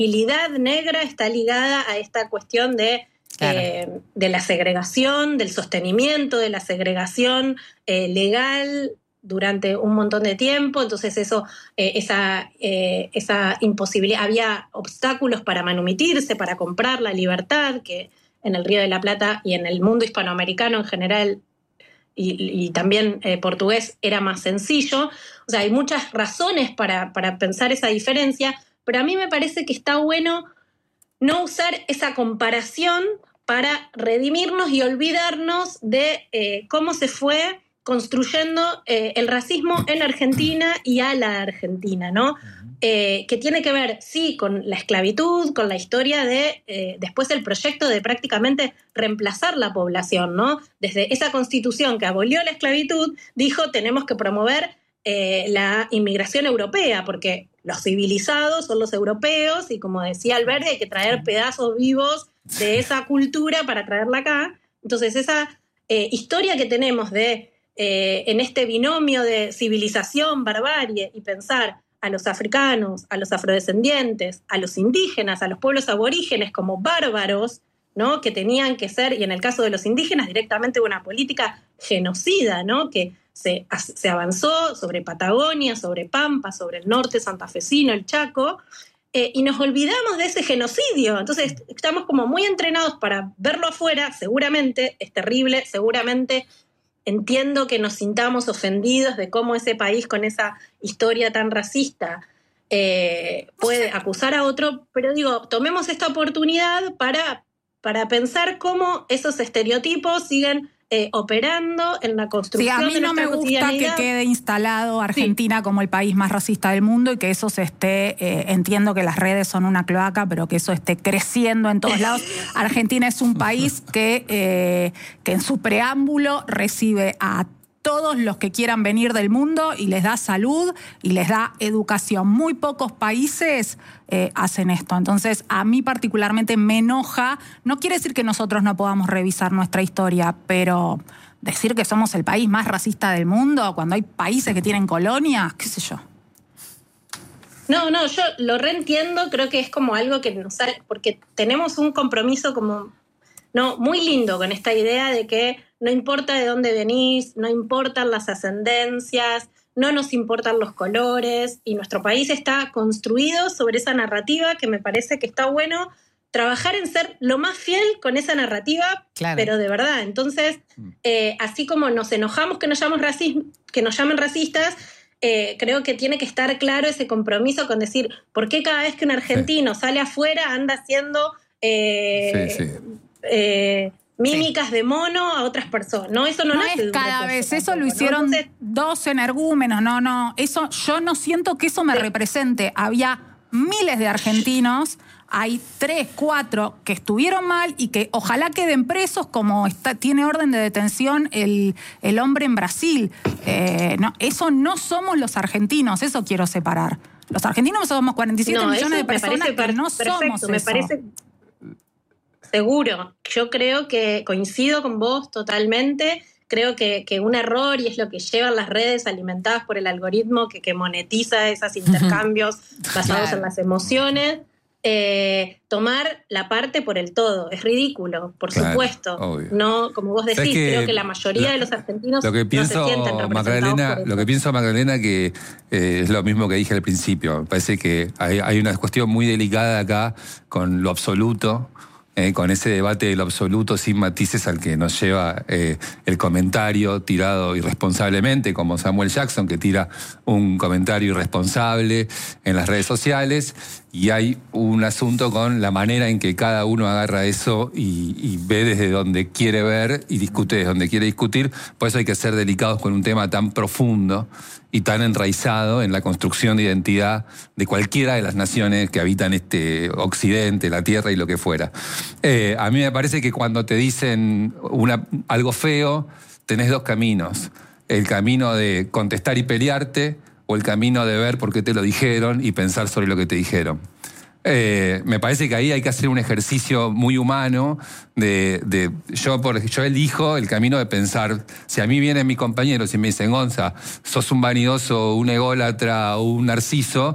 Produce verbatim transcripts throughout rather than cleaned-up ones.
visibilidad negra está ligada a esta cuestión de, claro. eh, de la segregación, del sostenimiento de la segregación eh, legal durante un montón de tiempo. Entonces eso, eh, esa, eh, esa imposibilidad, había obstáculos para manumitirse, para comprar la libertad, que en el Río de la Plata y en el mundo hispanoamericano en general y, y también eh, portugués era más sencillo. O sea, hay muchas razones para, para pensar esa diferencia, pero a mí me parece que está bueno no usar esa comparación para redimirnos y olvidarnos de eh, cómo se fue construyendo eh, el racismo en Argentina y a la Argentina, ¿no? Eh, que tiene que ver, sí, con la esclavitud, con la historia de, eh, después el proyecto de prácticamente reemplazar la población, ¿no? Desde esa constitución que abolió la esclavitud, dijo, tenemos que promover eh, la inmigración europea, porque los civilizados son los europeos, y como decía Alberti, hay que traer pedazos vivos de esa cultura para traerla acá. Entonces, esa eh, historia que tenemos de, eh, en este binomio de civilización, barbarie, y pensar a los africanos, a los afrodescendientes, a los indígenas, a los pueblos aborígenes como bárbaros, ¿no? Que tenían que ser, y en el caso de los indígenas, directamente una política genocida, ¿no? Que se, se avanzó sobre Patagonia, sobre Pampa, sobre el norte santafesino, el Chaco, eh, y nos olvidamos de ese genocidio. Entonces estamos como muy entrenados para verlo afuera, seguramente es terrible, seguramente entiendo que nos sintamos ofendidos de cómo ese país con esa historia tan racista eh, puede acusar a otro, pero digo, tomemos esta oportunidad para, para pensar cómo esos estereotipos siguen eh, operando en la construcción de nuestra cotidianidad. Sí, a mí no me gusta que quede instalado Argentina sí. como el país más racista del mundo y que eso se esté, eh, entiendo que las redes son una cloaca, pero que eso esté creciendo en todos lados. Argentina es un país que, eh, que en su preámbulo recibe a todos los que quieran venir del mundo y les da salud y les da educación. Muy pocos países eh, hacen esto. Entonces, a mí particularmente me enoja. No quiere decir que nosotros no podamos revisar nuestra historia, pero decir que somos el país más racista del mundo cuando hay países que tienen colonias, qué sé yo. No, no, yo lo reentiendo. Creo que es como algo que nos sale, porque tenemos un compromiso como no muy lindo con esta idea de que no importa de dónde venís, no importan las ascendencias, no nos importan los colores, y nuestro país está construido sobre esa narrativa que me parece que está bueno trabajar en ser lo más fiel con esa narrativa, claro. pero de verdad. Entonces, eh, así como nos enojamos que nos llamen, racismo, que nos llamen racistas, eh, creo que tiene que estar claro ese compromiso con decir, ¿por qué cada vez que un argentino sí. sale afuera anda haciendo Eh, sí, sí. Eh, mímicas sí. de mono a otras personas? No, eso no, no nace es cada vez, tampoco, eso lo hicieron ¿no? Entonces, dos energúmenos, no, no, eso yo no siento que eso me sí. represente. Había miles de argentinos, hay tres, cuatro que estuvieron mal y que ojalá queden presos como está, tiene orden de detención el, el hombre en Brasil. Eh, no, eso no somos los argentinos, eso quiero separar. Los argentinos somos cuarenta y siete no, millones de personas que per- no perfecto, somos me eso. Parece seguro. Yo creo que coincido con vos totalmente. Creo que, que un error, y es lo que llevan las redes alimentadas por el algoritmo que, que monetiza esos intercambios basados claro. en las emociones, eh, tomar la parte por el todo. Es ridículo, por claro, supuesto. Obvio. No, como vos decís, que creo que la mayoría lo, de los argentinos lo que pienso, no se sienten representados Magdalena, por eso. Lo que pienso, Magdalena, que eh, es lo mismo que dije al principio. Me parece que hay, hay una cuestión muy delicada acá con lo absoluto, Eh, con ese debate de lo absoluto sin matices al que nos lleva eh, el comentario tirado irresponsablemente, como Samuel Jackson, que tira un comentario irresponsable en las redes sociales, y hay un asunto con la manera en que cada uno agarra eso y, y ve desde donde quiere ver y discute desde donde quiere discutir. Por eso hay que ser delicados con un tema tan profundo y tan enraizado en la construcción de identidad de cualquiera de las naciones que habitan este occidente, la tierra y lo que fuera. Eh, a mí me parece que cuando te dicen una, algo feo, tenés dos caminos. El camino de contestar y pelearte, o el camino de ver por qué te lo dijeron y pensar sobre lo que te dijeron. Eh, me parece que ahí hay que hacer un ejercicio muy humano de, de yo, por, yo elijo el camino de pensar. Si a mí vienen mis compañeros y me dicen, Gonza, sos un vanidoso, un ególatra o un narciso,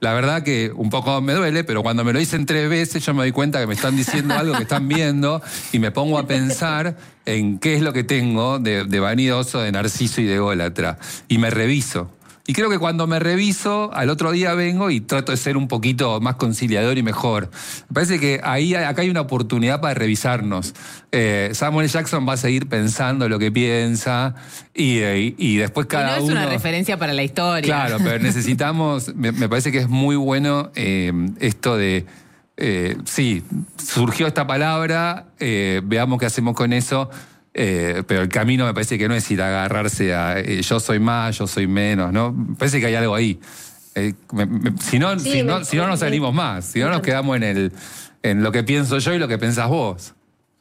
la verdad que un poco me duele, pero cuando me lo dicen tres veces yo me doy cuenta que me están diciendo algo que están viendo y me pongo a pensar en qué es lo que tengo de, de vanidoso, de narciso y de ególatra. Y me reviso. Y creo que cuando me reviso, al otro día vengo y trato de ser un poquito más conciliador y mejor. Me parece que ahí acá hay una oportunidad para revisarnos. Eh, Samuel Jackson va a seguir pensando lo que piensa y, y, y después cada uno... No es uno, una referencia para la historia. Claro, pero necesitamos... me, me parece que es muy bueno eh, esto de... Eh, sí, surgió esta palabra, eh, veamos qué hacemos con eso... Eh, pero el camino me parece que no es ir a agarrarse a eh, yo soy más, yo soy menos, ¿no? Me parece que hay algo ahí. Eh, me, me, si no, sí, si, me, no si no nos salimos más, si no nos quedamos en el en lo que pienso yo y lo que pensás vos.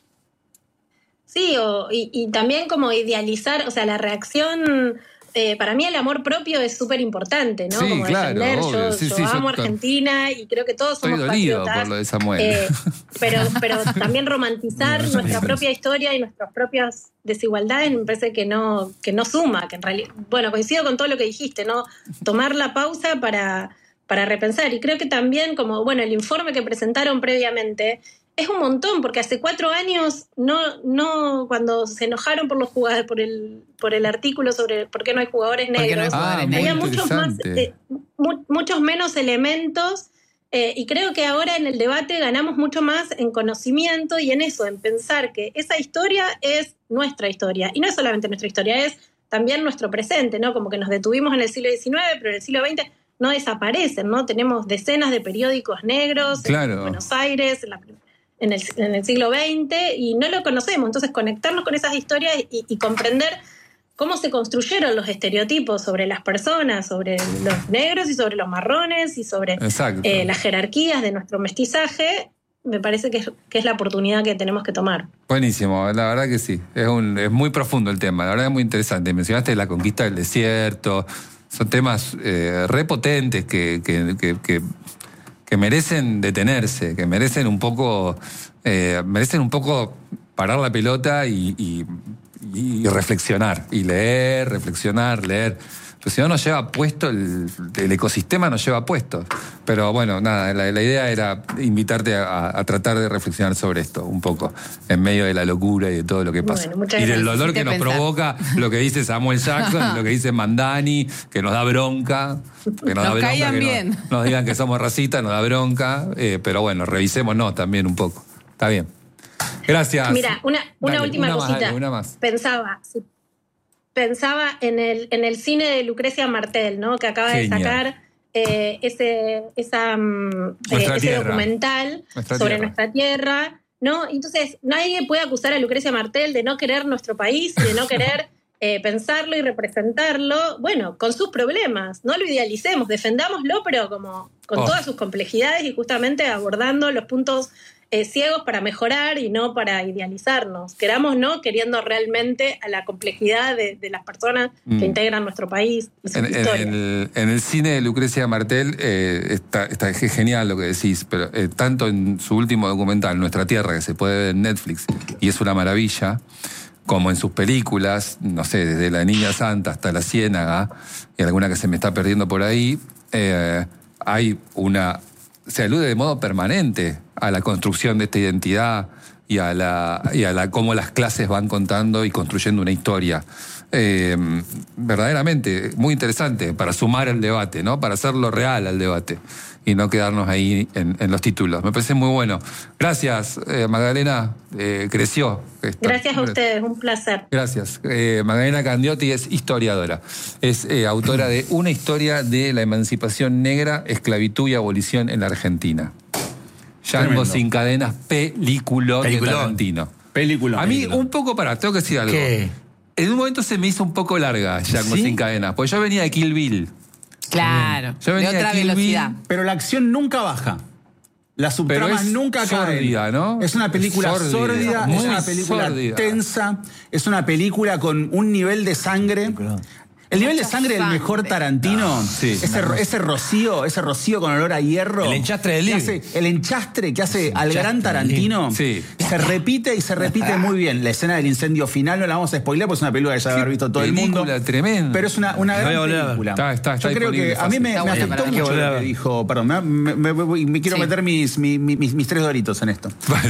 Sí, o, y, y también como idealizar, o sea, la reacción... Eh, para mí el amor propio es súper importante, ¿no? Sí, como claro, defender, obvio. yo, sí, yo sí, amo yo Argentina y creo que todos somos estoy dolido patriotas. por lo de Samuel. Eh, pero, pero también romantizar no, nuestra propia historia y nuestras propias desigualdades me parece que no, que no suma, que en realidad, bueno, coincido con todo lo que dijiste, ¿no? Tomar la pausa para, para repensar. Y creo que también, como, bueno, el informe que presentaron previamente es un montón, porque hace cuatro años, no, no cuando se enojaron por los jugadores, por el, por el artículo sobre por qué no hay jugadores negros, no hay jugadores ah, negros? había muchos, más, eh, mu muchos menos elementos, eh, y creo que ahora en el debate ganamos mucho más en conocimiento y en eso, en pensar que esa historia es nuestra historia, y no es solamente nuestra historia, es también nuestro presente, ¿no? Como que nos detuvimos en el siglo diecinueve, pero en el siglo veinte no desaparecen, ¿no? Tenemos decenas de periódicos negros, claro, en Buenos Aires, en la En el, en el siglo veinte, y no lo conocemos. Entonces, conectarnos con esas historias y, y comprender cómo se construyeron los estereotipos sobre las personas, sobre los negros y sobre los marrones y sobre eh, las jerarquías de nuestro mestizaje, me parece que es, que es la oportunidad que tenemos que tomar. Buenísimo, la verdad que sí. Es, un, es muy profundo el tema, la verdad es muy interesante. Mencionaste la conquista del desierto, son temas eh, repotentes que... que, que, que que merecen detenerse, que merecen un poco, eh, merecen un poco parar la pelota y, y, y reflexionar, y leer, reflexionar, leer. Pero si no nos lleva puesto, el, el ecosistema nos lleva puesto. Pero bueno, nada, la, la idea era invitarte a, a tratar de reflexionar sobre esto un poco, en medio de la locura y de todo lo que pasa. Bueno, y del dolor que nos pensar. provoca lo que dice Samuel Jackson, lo que dice Mandani, que nos da bronca. Que nos, nos da bronca, caían que bien. Nos, nos digan que somos racistas, nos da bronca. Eh, pero bueno, revisémonos también un poco. Está bien. Gracias. Mira, una, una dale, última una cosita. Más, dale, una más. Pensaba... Sí. Pensaba en el, en el cine de Lucrecia Martel, ¿no? Que acaba Genial. de sacar eh, ese, esa, eh, ese documental nuestra sobre tierra. nuestra tierra, ¿no? Entonces, nadie puede acusar a Lucrecia Martel de no querer nuestro país, de no querer eh, pensarlo y representarlo, bueno, con sus problemas. No lo idealicemos, defendámoslo, pero como con oh. todas sus complejidades y justamente abordando los puntos Eh, ciegos para mejorar y no para idealizarnos. Queramos, ¿no? Queriendo realmente a la complejidad de, de las personas mm. que integran nuestro país y su en, historia. En el, en el cine de Lucrecia Martel eh, está, está genial lo que decís, pero eh, tanto en su último documental, Nuestra Tierra, que se puede ver en Netflix, y es una maravilla, como en sus películas, no sé, desde La Niña Santa hasta La Ciénaga, y alguna que se me está perdiendo por ahí, eh, hay una... se alude de modo permanente a la construcción de esta identidad y a la y a la cómo las clases van contando y construyendo una historia. Eh, verdaderamente muy interesante para sumar al debate, ¿no? Para hacerlo real al debate y no quedarnos ahí en, en los títulos. Me parece muy bueno. Gracias, eh, Magdalena. Eh, creció. Esto. Gracias a ustedes, un placer. Gracias. Eh, Magdalena Candiotti es historiadora. Es eh, autora de Una historia de la emancipación negra, esclavitud y abolición en la Argentina. Django sin cadenas, película de Tarantino. Película. A mí, película. un poco, para, tengo que decir algo. ¿Qué? En un momento se me hizo un poco larga Django ¿Sí? sin cadenas, porque yo venía de Kill Bill. Claro, yo venía de otra de Kill velocidad. Bill, pero la acción nunca baja. Las subtramas nunca sórdida, caen. ¿no? Es una película sórdida, sórdida, es una película sórdida. tensa, es una película con un nivel de sangre. El nivel de Mucha sangre del mejor sangre. Tarantino, No, sí, ese, no. ese rocío, ese rocío con olor a hierro. El enchastre del que libro. hace- El enchastre que hace al enchastre gran del Tarantino. Sí. Se repite y se repite muy bien. La escena del incendio final no la vamos a spoilear porque es una película que ya debe haber visto todo el mundo. película tremenda. Pero es una, una La voy a gran volver a ver. película. Está- está- está Yo creo que disponible a mí me, Está me buena afectó para mucho ver. lo que dijo. Perdón, me, me- me- me- me quiero Sí. meter mis, mis, mis, mis tres doritos en esto.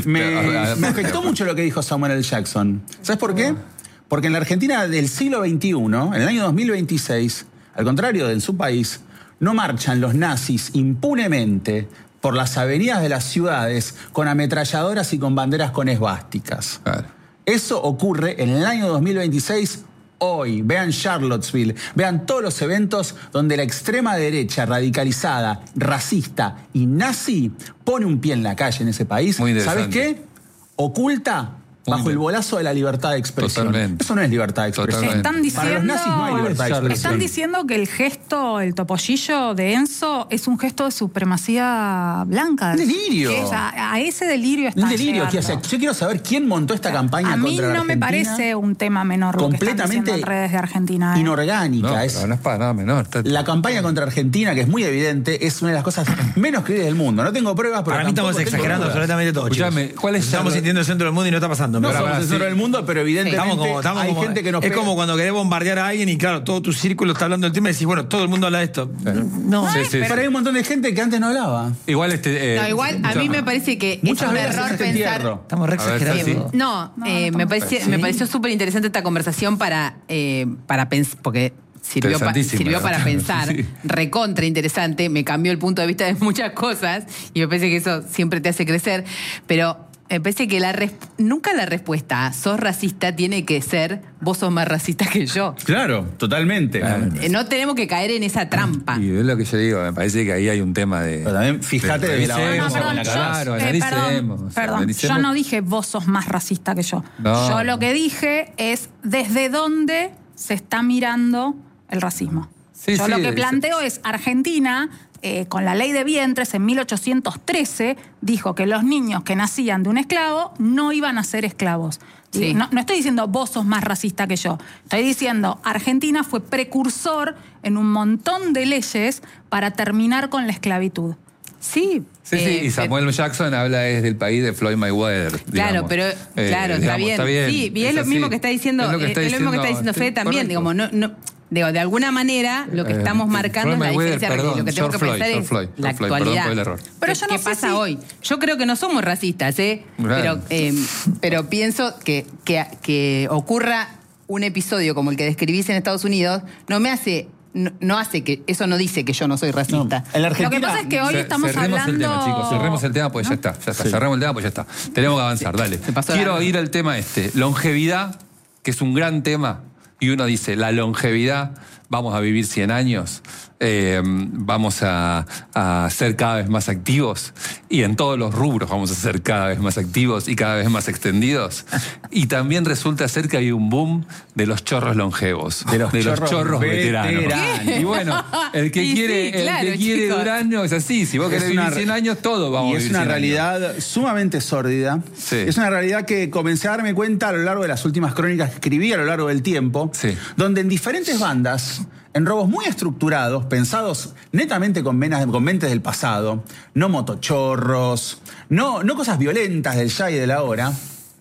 Me, me afectó mucho lo que dijo Samuel L. Jackson. ¿Sabes por qué? Porque en la Argentina del siglo veintiuno, en el año dos mil veintiséis, al contrario de en su país, no marchan los nazis impunemente por las avenidas de las ciudades con ametralladoras y con banderas con esvásticas. Claro. Eso ocurre en el año dos mil veintiséis hoy. Vean Charlottesville, vean todos los eventos donde la extrema derecha radicalizada, racista y nazi pone un pie en la calle en ese país. Muy ¿Sabes interesante. qué? Oculta Muy bajo el bien. bolazo de la libertad de expresión. Totalmente. Eso no es libertad de expresión. Totalmente. Están diciendo, Para los nazis no hay libertad de expresión. están diciendo que el gesto, el topollillo de Enzo es un gesto de supremacía blanca. Un delirio. Que es a, a ese delirio está Un delirio que llegando. hace. Yo quiero saber quién montó esta campaña A mí contra la no me Argentina. parece un tema menor lo que están completamente diciendo en redes de Argentina. ¿eh? inorgánica. No, es, pero no es para nada menor. Está- La campaña contra Argentina, que es muy evidente, es una de las cosas menos creíbles del mundo. No tengo pruebas, pero Para mí tampoco estamos tengo exagerando dudas. absolutamente todo, Escuchame, chicos. ¿cuál es Estamos Charlotte? sintiendo el centro del mundo y no está pasando. No pero somos ahora el sí. centro del mundo, pero evidentemente Estamos como, estamos hay como- gente que nos es pega. como cuando querés bombardear a alguien y claro, todo tu círculo está hablando del tema y decís, bueno, todo el mundo habla de esto. No, Sí, sí, Pero hay un montón de gente que antes no hablaba. Igual este. eh, No, igual a mí me parece que Muchas es un veces error este pensar. entierro. estamos re A ver, exagerando. Tati. No, No, eh, no me, estamos- pareció, ¿Sí? me pareció súper interesante esta conversación para, eh, para pensar, porque sirvió, pa- Interesantísima, sirvió ¿no? para pensar, Sí. recontra interesante, me cambió el punto de vista de muchas cosas y me parece que eso siempre te hace crecer, pero me parece que la res- nunca la respuesta a sos racista tiene que ser vos sos más racista que yo. Claro, totalmente. Claro. Eh, No tenemos que caer en esa trampa. Y es lo que yo digo, me parece que ahí hay un tema de. Pero también fíjate de la revisemos, No, Vamos perdón, con la yo, claro, eh, analicemos, perdón, perdón, analicemos. yo no dije vos sos más racista que yo. No. Yo lo que dije es desde dónde se está mirando el racismo. Sí, yo sí, lo que es- planteo es Argentina, eh, con la ley de vientres en mil ochocientos trece, dijo que los niños que nacían de un esclavo no iban a ser esclavos. Sí. No, no estoy diciendo vos sos más racista que yo. Estoy diciendo Argentina fue precursor en un montón de leyes para terminar con la esclavitud. Sí, Sí, sí, eh, y Samuel Jackson habla es del país de Floyd Mayweather. Claro, digamos. pero Eh, claro, está, digamos, bien. Sí, y es, lo así. mismo que está diciendo, Es lo que está es lo mismo que está diciendo Fede sí, también, correcto. digamos, no, no, digo, de alguna manera lo que Eh, estamos eh, marcando Floyd es la Mayweather, diferencia, perdón, lo que tengo que George pensar Floyd, es George Floyd, la George Floyd, perdón actualidad. por el error. Pero ¿Qué, yo no qué sé pasa si- hoy? Yo creo que no somos racistas, ¿eh? Claro. Pero, eh, pero pienso que, que, que ocurra un episodio como el que describís en Estados Unidos no me hace... No, no hace que, eso no dice que yo no soy racista. En la Lo que Argentina, pasa es que hoy Ce- estamos cerremos hablando... el tema, chicos. Cerremos el tema, pues ya ¿No? está. Ya está. Sí. Cerremos el tema, pues ya está. Tenemos que avanzar, dale. Se pasó Quiero la- ir al tema este. Longevidad, que es un gran tema. Y uno dice, la longevidad, vamos a vivir cien años, eh, vamos a, a ser cada vez más activos y en todos los rubros vamos a ser cada vez más activos y cada vez más extendidos. Y también resulta ser que hay un boom de los chorros longevos, De los chorros veteranos. veteranos. Y bueno, el que Y quiere, sí, el claro, que quiere chicos. durar años es así. Si vos Es querés una vivir cien años, todos vamos y a es vivir una cien años. realidad sumamente sórdida. Sí. Es una realidad que comencé a darme cuenta a lo largo de las últimas crónicas que escribí a lo largo del tiempo, Sí. donde en diferentes bandas, en robos muy estructurados, pensados netamente con, venas, con mentes del pasado, no motochorros, no, no cosas violentas del ya y de la hora,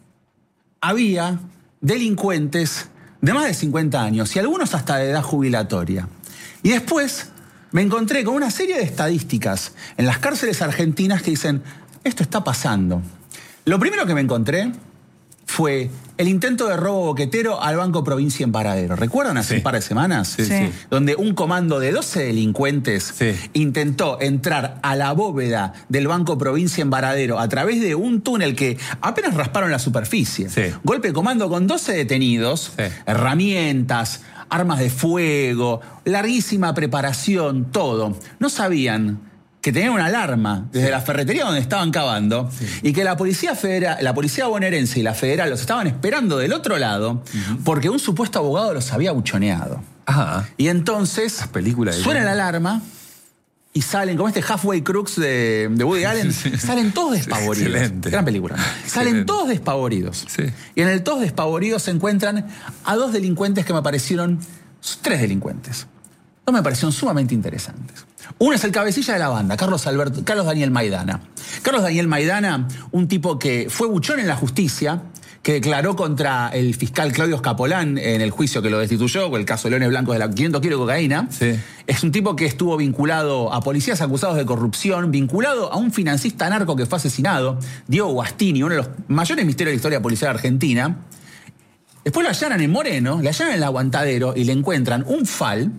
había delincuentes de más de cincuenta años y algunos hasta de edad jubilatoria. Y después me encontré con una serie de estadísticas en las cárceles argentinas que dicen, esto está pasando. Lo primero que me encontré fue el intento de robo boquetero al Banco Provincia en Paradero. ¿Recuerdan hace Sí. un par de semanas? Sí, sí. Donde un comando de doce delincuentes Sí. intentó entrar a la bóveda del Banco Provincia en Varadero a través de un túnel que apenas rasparon la superficie. Sí. Golpe de comando con doce detenidos, Sí. herramientas, armas de fuego, larguísima preparación, todo. No sabían que tenían una alarma desde la ferretería donde estaban cavando y que la policía federal, la policía bonaerense y la federal los estaban esperando del otro lado porque un supuesto abogado los había buchoneado. Ajá. Y entonces películas de- suena la alarma y salen, como este Halfway Crooks de, de Woody Allen, Sí. salen todos despavoridos. Excelente. Gran película. Salen Excelente. todos despavoridos. Sí. Y en el todos despavoridos se encuentran a dos delincuentes que me parecieron tres delincuentes. Dos me parecieron sumamente interesantes. Uno es el cabecilla de la banda, Carlos, Alberto, Carlos Daniel Maidana. Carlos Daniel Maidana, un tipo que fue buchón en la justicia, que declaró contra el fiscal Claudio Escapolán en el juicio que lo destituyó, con el caso de Leones Blancos de la quinientos kilos de cocaína. Sí. Es un tipo que estuvo vinculado a policías acusados de corrupción, vinculado a un financista narco que fue asesinado, Diego Guastini, uno de los mayores misterios de la historia policial argentina. Después lo allanan en Moreno, le allanan en el Aguantadero y le encuentran un fal,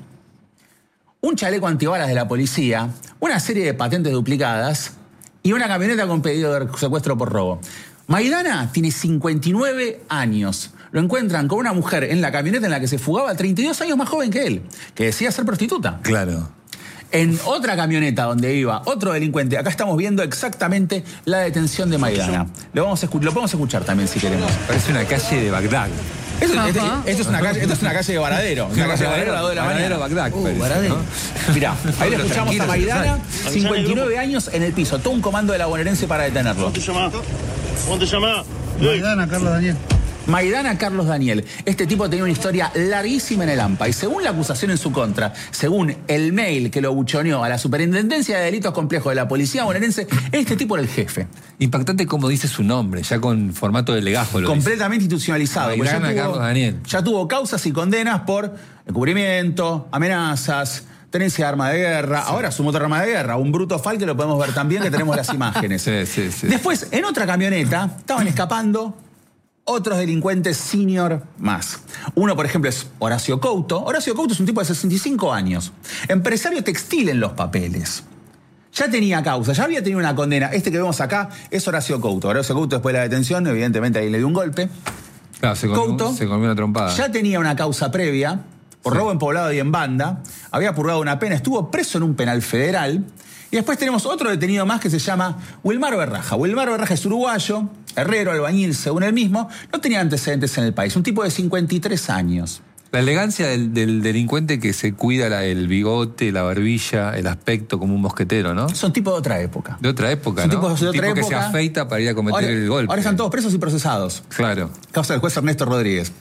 un chaleco antibalas de la policía, una serie de patentes duplicadas y una camioneta con pedido de secuestro por robo. Maidana tiene cincuenta y nueve años. Lo encuentran con una mujer en la camioneta en la que se fugaba, treinta y dos años más joven que él, que decía ser prostituta. Claro. En otra camioneta donde iba otro delincuente, acá estamos viendo exactamente la detención de Maidana. Lo, vamos a escu- lo podemos escuchar también si queremos. Parece una calle de Bagdad. Esto, este, esto es una calle, esto es una calle de Varadero. Una calle de Varadero a las dos de la mañana. Bagdad. Uh, parece, Varadero. ¿no? Mirá, ahí le escuchamos a Maidana, cincuenta y nueve años en el piso. Todo un comando de la bonaerense para detenerlo. ¿Cómo te llamás? ¿Cómo te llamás? Maidana, Carlos Daniel. Maidana Carlos Daniel. Este tipo tenía una historia larguísima en el AMPA y según la acusación en su contra, según el mail que lo buchoneó a la Superintendencia de Delitos Complejos de la Policía bonaerense, este tipo era el jefe. Impactante como dice su nombre, ya con formato de legajo. Lo Completamente dice. institucionalizado. Maidana Ya tuvo, Carlos Daniel. ya tuvo causas y condenas por encubrimiento, amenazas, tenencia de arma de guerra. Sí. Ahora sumó otra arma de guerra, un bruto fal que lo podemos ver también, que tenemos las imágenes. Sí, sí, sí. Después, en otra camioneta, estaban escapando otros delincuentes senior más. Uno, por ejemplo, es Horacio Couto. Horacio Couto es un tipo de sesenta y cinco años, empresario textil en los papeles. Ya tenía causa, ya había tenido una condena. Este que vemos acá es Horacio Couto. Horacio Couto, después de la detención, evidentemente ahí le dio un golpe. Claro, se comió, Couto se comió una trompada. Ya tenía una causa previa por sí. robo en poblado y en banda. Había purgado una pena, estuvo preso en un penal federal. Y después tenemos otro detenido más que se llama Wilmar Berraja. Wilmar Berraja es uruguayo, herrero, albañil, según él mismo. No tenía antecedentes en el país. Un tipo de cincuenta y tres años. La elegancia del, del delincuente que se cuida la, el bigote, la barbilla, el aspecto como un mosquetero, ¿no? Son tipos de otra época. De otra época, Son ¿no? tipos de un otra tipo época. que se afeita para ir a cometer ahora, el golpe. Ahora están todos presos y procesados. Claro. Causa del juez Ernesto Rodríguez.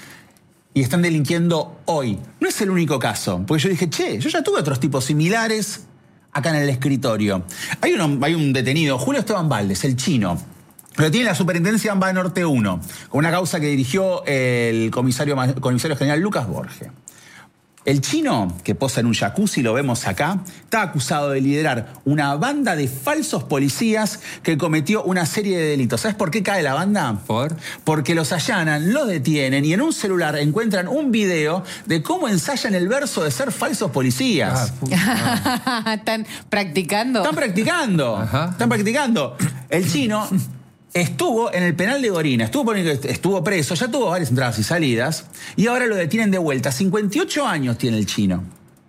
Y están delinquiendo hoy. No es el único caso. Porque yo dije, che, yo ya tuve otros tipos similares acá en el escritorio. Hay, uno, hay un detenido, Julio Esteban Valdés, el chino. Lo tiene la Superintendencia AMBA Norte uno, con una causa que dirigió el comisario, comisario general Lucas Borges. El chino, que posa en un jacuzzi, lo vemos acá, está acusado de liderar una banda de falsos policías que cometió una serie de delitos. ¿Sabes por qué cae la banda? ¿Por? Porque los allanan, los detienen y en un celular encuentran un video de cómo ensayan el verso de ser falsos policías. Ah, ¿Están practicando? Están practicando. Ajá. Están practicando. El chino estuvo en el penal de Gorina, estuvo, estuvo preso, ya tuvo varias entradas y salidas, y ahora lo detienen de vuelta. cincuenta y ocho años tiene el chino.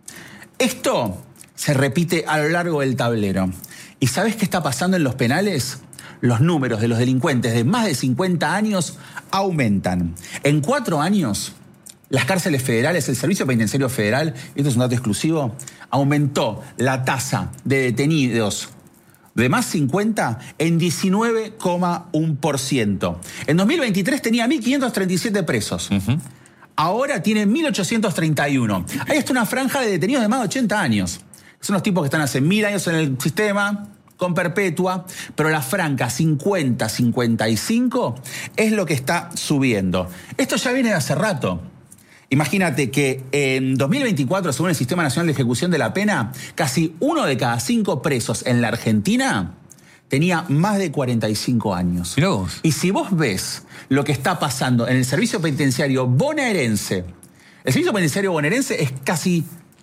Esto se repite a lo largo del tablero. ¿Y sabés qué está pasando en los penales? Los números de los delincuentes de más de cincuenta años aumentan. En cuatro años, las cárceles federales, el Servicio Penitenciario Federal, esto es un dato exclusivo, aumentó la tasa de detenidos de más cincuenta en diecinueve coma uno por ciento. En dos mil veintitrés tenía mil quinientos treinta y siete presos. Uh-huh. Ahora tiene mil ochocientos treinta y uno. Ahí está una franja de detenidos de más de ochenta años. Son los tipos que están hace mil años en el sistema, con perpetua, pero la franja cincuenta a cincuenta y cinco es lo que está subiendo. Esto ya viene de hace rato. Imagínate que en dos mil veinticuatro, según el Sistema Nacional de Ejecución de la Pena, casi uno de cada cinco presos en la Argentina tenía más de cuarenta y cinco años. Mirá vos. Y si vos ves lo que está pasando en el servicio penitenciario bonaerense, el servicio penitenciario bonaerense es casi,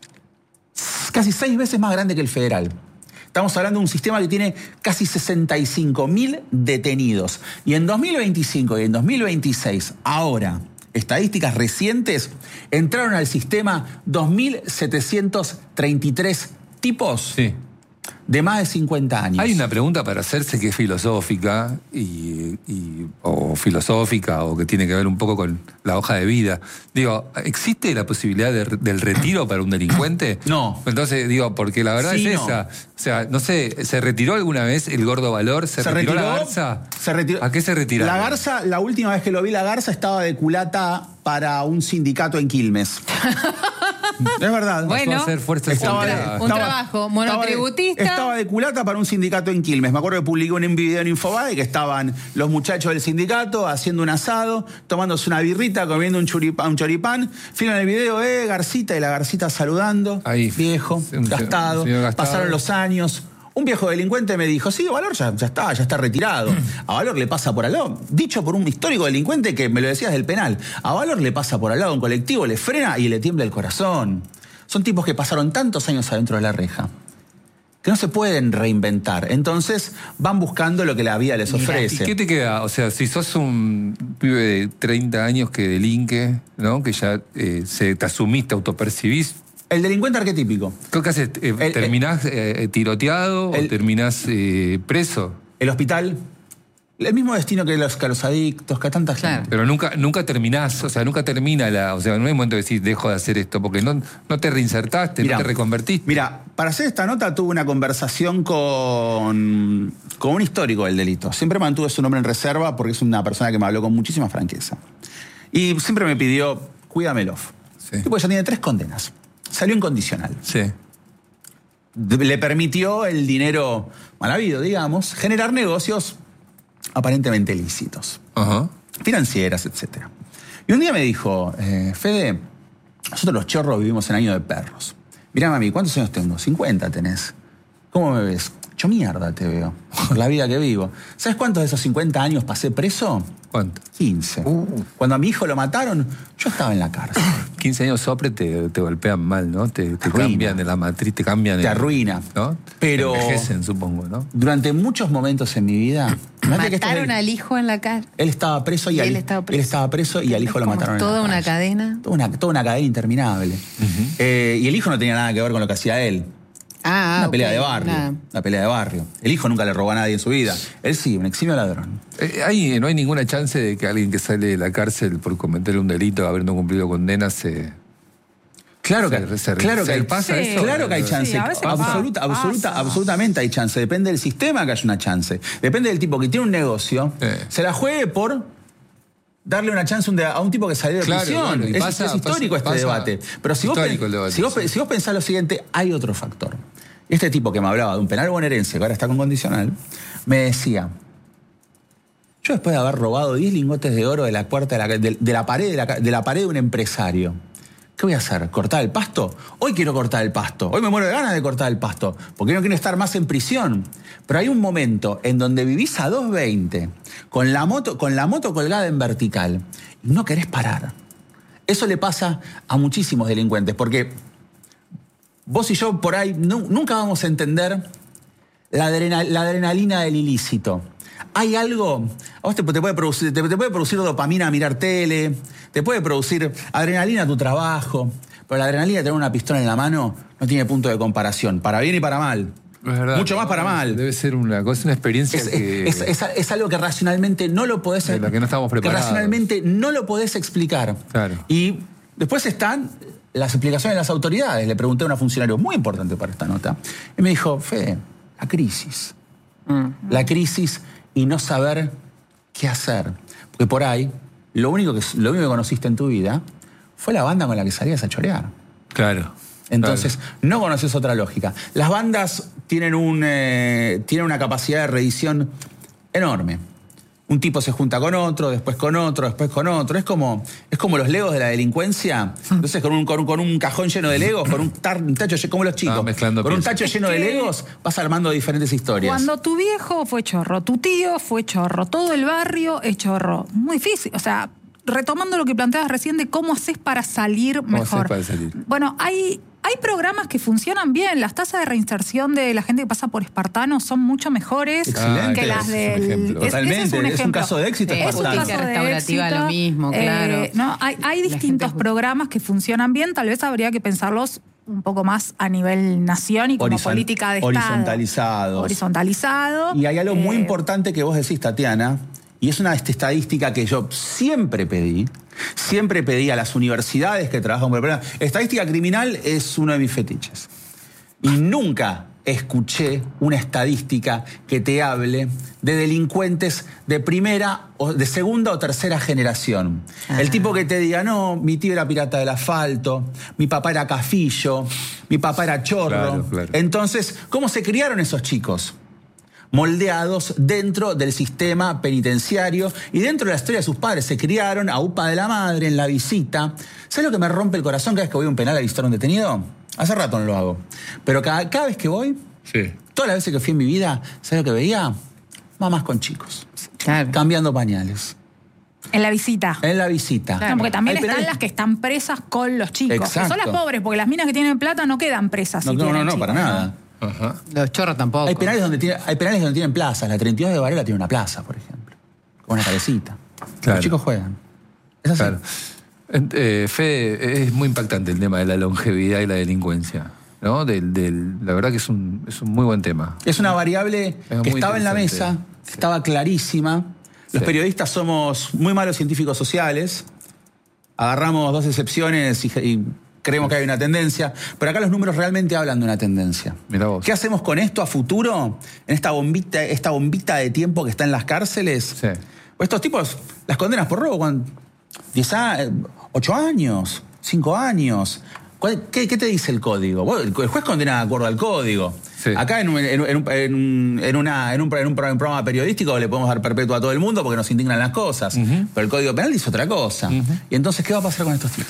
casi seis veces más grande que el federal. Estamos hablando de un sistema que tiene casi sesenta y cinco mil detenidos. Y en dos mil veinticinco y en dos mil veintiséis, ahora, estadísticas recientes, entraron al sistema dos mil setecientos treinta y tres tipos sí. de más de cincuenta años. Hay una pregunta para hacerse que es filosófica, y, y, o filosófica, o que tiene que ver un poco con la hoja de vida. Digo, ¿existe la posibilidad de, del retiro para un delincuente? No. Entonces, digo, porque la verdad Sí, es no. esa. O sea, no sé, ¿se retiró alguna vez el Gordo Valor? ¿Se, Se retiró, retiró, la Garza? se retiró. ¿A qué se retiró? La Garza, la última vez que lo vi, la Garza estaba de culata para un sindicato en Quilmes. Es verdad. Bueno, Pasó a ser fuerza Estaba de- sindical. un trabajo monotributista. Estaba de, estaba de culata para un sindicato en Quilmes. Me acuerdo que publiqué un video en Infobae que estaban los muchachos del sindicato haciendo un asado, tomándose una birrita, comiendo un choripán, un choripán. Filan el video, eh, Garcita, y la Garcita saludando. Ahí. Viejo, Un gastado, señor gastado. Pasaron los años. Un viejo delincuente me dijo, sí, Valor ya, ya está, ya está retirado. A Valor le pasa por al lado, dicho por un histórico delincuente que me lo decías del penal, a Valor le pasa por al lado un colectivo, le frena y le tiembla el corazón. Son tipos que pasaron tantos años adentro de la reja que no se pueden reinventar. Entonces van buscando lo que la vida les ¿Y ofrece. qué te queda? O sea, si sos un pibe de treinta años que delinque, ¿no? Que ya eh, se, te asumís, te autopercibís. El delincuente arquetípico. ¿Qué haces? Eh, El- ¿Terminás eh, tiroteado el- o terminás eh, preso? El hospital, el mismo destino que los, que a los adictos, que a tanta Claro. gente. Pero nunca, nunca terminás, o sea, nunca termina la. O sea, no hay momento de decir, dejo de hacer esto, porque no, no te reinsertaste, Mirá, no te reconvertiste. Mira, para hacer esta nota tuve una conversación con, con un histórico del delito. Siempre mantuve su nombre en reserva porque es una persona que me habló con muchísima franqueza. Y siempre me pidió, cuídamelo. Sí. Tipo, ya tiene tres condenas. Salió incondicional. Sí. Le permitió el dinero mal habido, digamos, generar negocios aparentemente lícitos. Ajá. Financieras, etcétera. Y un día me dijo, eh, Fede, nosotros los chorros vivimos en año de perros. Mirá, mami, ¿cuántos años tengo? cincuenta tenés. ¿Cómo me ves? Yo mierda te veo, por la vida que vivo. ¿Sabes cuántos de esos cincuenta años pasé preso? ¿Cuánto? quince. Uh. Cuando a mi hijo lo mataron, yo estaba en la cárcel. quince años sopre te, te golpean mal, ¿no? Te, te Arruina. cambian de la matriz, te cambian. Te el- arruina. ¿No? Pero- Te envejecen, supongo, ¿no? Durante muchos momentos en mi vida... imagínate que esto es Mataron el- al hijo en la cara. Él estaba preso y, Y al, él estaba preso. él estaba preso y al hijo lo Como mataron en la toda una calle. cadena. Toda una, toda una cadena interminable. Eh, y el hijo no tenía nada que ver con lo que hacía él. Ah, Una ok, pelea de barrio. una- Una pelea de barrio. El hijo nunca le robó a nadie en su vida. Él sí, un eximio ladrón. Eh, hay- no hay ninguna chance de que alguien que sale de la cárcel por cometer un delito, habiendo cumplido condena, se. Claro que, Se- se- claro se que, pasa eso. claro que hay Sí, chance. a veces absoluta, pasa. absoluta, absolutamente hay chance. Depende del sistema que haya una chance. Depende del tipo que tiene un negocio. Sí. Se la juegue por darle una chance a un de- a un tipo que salió de Claro, prisión. claro, y es, pasa- es histórico pasa- este pasa- debate. Pero si vos, histórico pen- el debate, si, vos, sí. si vos pensás lo siguiente, hay otro factor. Este tipo que me hablaba de un penal bonaerense, que ahora está con condicional, me decía, yo después de haber robado diez lingotes de oro de la, puerta de la, de, de la pared, de, la, de la pared de un empresario, ¿qué voy a hacer? ¿Cortar el pasto? Hoy quiero cortar el pasto. Hoy me muero de ganas de cortar el pasto, porque no quiero estar más en prisión. Pero hay un momento en donde vivís a doscientos veinte, con la moto, con la moto colgada en vertical, y no querés parar. Eso le pasa a muchísimos delincuentes, porque vos y yo por ahí nu- nunca vamos a entender la, adrena- la adrenalina del ilícito. Hay algo, a vos te, te puede producir, te, te puede producir dopamina a mirar tele, te puede producir adrenalina a tu trabajo, pero la adrenalina de tener una pistola en la mano no tiene punto de comparación, para bien y para mal. Es verdad, Mucho más para mal. Debe ser una cosa, una experiencia Es, que. es- es- es algo que racionalmente no lo podés... De la que no estamos preparados. Que racionalmente no lo podés explicar. Claro. Y después están las explicaciones de las autoridades. Le pregunté a una funcionaria muy importante para esta nota. Y me dijo, Fede, la crisis. La crisis y no saber qué hacer. Porque por ahí, lo único que, lo único que conociste en tu vida fue la banda con la que salías a chorear. Claro. Entonces, no conoces otra lógica. Las bandas tienen, un, eh, tienen una capacidad de reedición enorme. Un tipo se junta con otro, después con otro, después con otro. Es como, es como los legos de la delincuencia. Entonces, con un, con un, con un cajón lleno de legos, con un, tar- un tacho, lle- como los chicos. Ah, mezclando con un piezas. tacho Es lleno de que- legos, vas armando diferentes historias. Cuando tu viejo fue chorro, tu tío fue chorro, todo el barrio es chorro. Muy difícil. O sea, retomando lo que planteabas recién de cómo haces para salir ¿Cómo mejor. haces para salir? Bueno, hay, hay programas que funcionan bien. Las tasas de reinserción de la gente que pasa por Espartano son mucho mejores Excelente. que las Es un del... ejemplo. ese Totalmente, es un es un ejemplo. caso de éxito Sí, Es un Espartano. caso Justicia de restaurativa, éxito. lo mismo, claro. Eh, no, hay, hay La distintos gente- programas que funcionan bien. Tal vez habría que pensarlos un poco más a nivel nación y como Horizon- política de horizontalizados. Estado. Horizontalizado. Y hay algo muy Eh, importante que vos decís, Tatiana, y es una estadística que yo siempre pedí, siempre pedí a las universidades que trabajan con el problema. Estadística criminal es uno de mis fetiches. Y nunca escuché una estadística que te hable de delincuentes de primera, o de segunda o tercera generación. Ah. El tipo que te diga, no, mi tío era pirata del asfalto, mi papá era cafillo, mi papá era chorro. Claro, claro. Entonces, ¿cómo se criaron esos chicos? Moldeados dentro del sistema penitenciario y dentro de la historia de sus padres. Se criaron a upa de la madre, en la visita. ¿Sabes lo que me rompe el corazón cada vez que voy a un penal a visitar a un detenido? Hace rato no lo hago. Pero cada, cada vez que voy, Sí. todas las veces que fui en mi vida, ¿sabes lo que veía? Mamás con chicos, Claro. cambiando pañales. En la visita. En la visita. No, porque también Hay están penales- las que están presas con los chicos. Que son las Exacto. pobres, porque las minas que tienen plata no quedan presas. No, si no, no, tienen no, chicos, para nada. Ajá. Los chorros tampoco. Hay penales, donde tiene, hay penales donde tienen plazas. La treinta y dos de Varela tiene una plaza, por ejemplo. Con una calecita. Claro. Los chicos juegan. Es así. Claro. Eh, Fede, es muy impactante el tema de la longevidad y la delincuencia, ¿no? Del, del, la verdad que es un, es un muy buen tema. Es una variable Es que muy estaba en la interesante. mesa, que estaba clarísima. Los Sí. periodistas somos muy malos científicos sociales. Agarramos dos excepciones y, y creemos que hay una tendencia. Pero acá los números realmente hablan de una tendencia. Mirá vos. ¿Qué hacemos con esto a futuro? En esta bombita, esta bombita de tiempo que está en las cárceles. Sí. Estos tipos, las condenas por robo, ¿cuán- diez a- ocho años, cinco años. ¿Cuál- ¿Qué, qué te dice el código? Bueno, el juez condena de acuerdo al código. Sí. Acá en un, en, un- en un- en un- en una- en un- en un programa periodístico le podemos dar perpetua a todo el mundo porque nos indignan las cosas. Pero el Código Penal dice otra cosa. Y entonces, ¿qué va a pasar con estos tipos?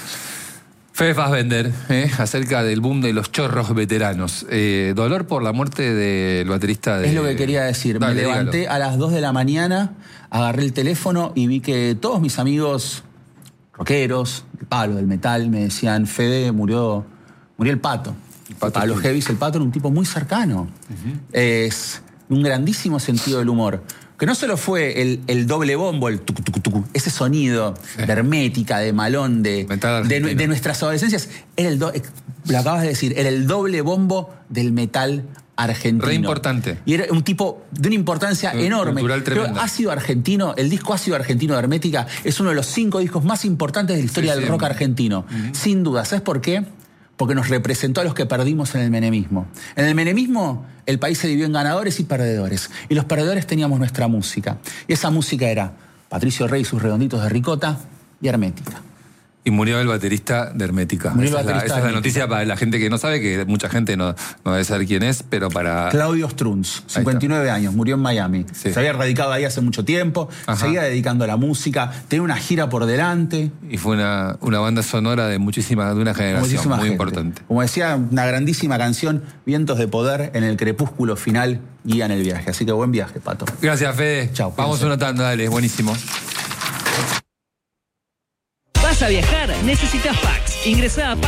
Fede Fassbender, ¿eh? acerca del boom de los chorros veteranos. Eh, dolor por la muerte del baterista de... Es lo que quería decir. Dale, Me levanté dígalo. a las dos de la mañana, agarré el teléfono y vi que todos mis amigos rockeros, del palo, del metal, me decían, Fede, murió, murió el Pato. Pato Para los Tull. heavies, el Pato era un tipo muy cercano. Es un grandísimo sentido del humor. Que no solo fue el, el doble bombo, el tucu, tucu, tucu, ese sonido de hermética, de malón, de, Metal de, argentino. de nuestras adolescencias, era el do- lo acabas de decir, era el doble bombo del metal argentino. Re importante. Y era un tipo de una importancia Cultural enorme. tremenda. Pero Ácido Argentino, el disco Ácido Argentino de Hermética, es uno de los cinco discos más importantes de la historia Sí, del sí. rock argentino. Sin duda. ¿Sabes por qué? Porque nos representó a los que perdimos en el menemismo. En el menemismo, el país se dividió en ganadores y perdedores. Y los perdedores teníamos nuestra música. Y esa música era Patricio Rey y sus redonditos de ricota y Hermética. Y murió el baterista de Hermética. Murió el esa es la, baterista esa es de la noticia para la gente que no sabe, que mucha gente no, no debe saber quién es, pero para... Claudio Strunz, cincuenta y nueve años, murió en Miami. Sí. Se había radicado ahí hace mucho tiempo, Ajá. seguía dedicando a la música, tenía una gira por delante. Y fue una, una banda sonora de muchísima, de una generación Muchísima muy gente. importante. Como decía, una grandísima canción, Vientos de Poder, en el crepúsculo final, guían el viaje. Así que buen viaje, Pato. Gracias, Fede. Chau, Vamos cuídense. a una tanda, dale, buenísimo. ¿Vas a viajar? Necesitas Pax. Ingresá a